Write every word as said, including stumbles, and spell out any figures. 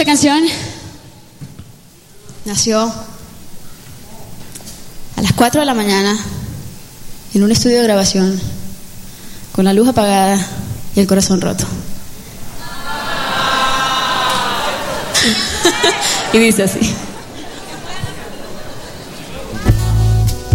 Esta canción nació a las cuatro de la mañana en un estudio de grabación con la luz apagada y el corazón roto. Y dice así.